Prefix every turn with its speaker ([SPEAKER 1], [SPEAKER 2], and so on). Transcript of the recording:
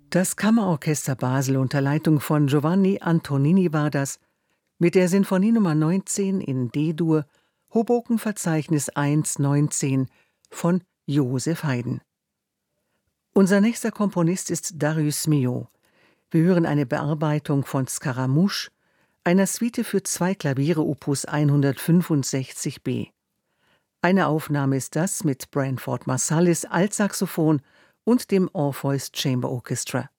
[SPEAKER 1] Das Kammerorchester Basel unter Leitung von Giovanni Antonini war das, mit der Sinfonie Nummer 19 in D-Dur, Hoboken-Verzeichnis 1/19 von Joseph Haydn. Unser nächster Komponist ist Darius Milhaud. Wir hören eine Bearbeitung von Scaramouche, einer Suite für 2 Klaviere Opus 165b. Eine Aufnahme ist das mit Branford Marsalis Altsaxophon und dem Orpheus Chamber Orchestra.